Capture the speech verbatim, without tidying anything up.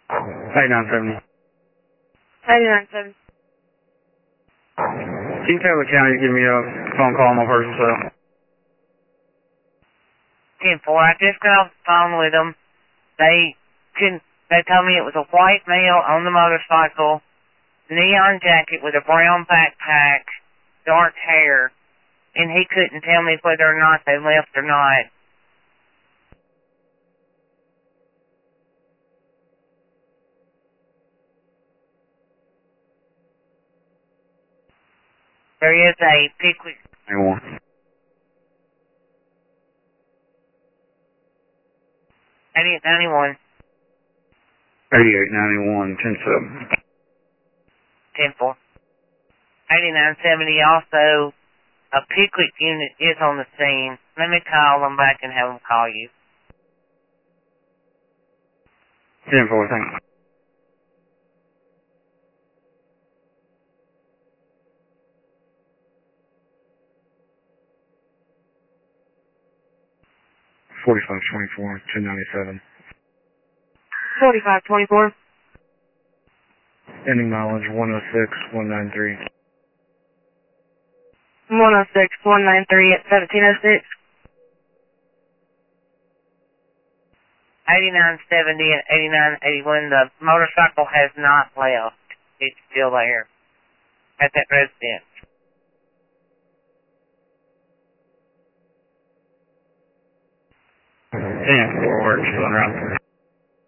eighty-nine seventy. eighty-nine seventy. Can you tell the county to give me a phone call on my personal cell? ten four, I just got off the phone with them. They couldn't, they told me it was a white male on the motorcycle, neon jacket with a brown backpack, dark hair, and he couldn't tell me whether or not they left or not. There is a Pickwick. ninety-one. eighty-eight ninety-one. eighty-eight ninety-one, ten seven. ten four. eighty-nine seventy also, a Pickwick unit is on the scene. Let me call them back and have them call you. ten four, thank you. forty-five twenty-four, two ninety-seven. forty-five twenty-four. Ending mileage one oh six, one ninety-three. one oh six, one ninety-three at seventeen oh six. eighty-nine seventy and eighty-nine eighty-one, the motorcycle has not left. It's still there at that residence. ten four, works, around.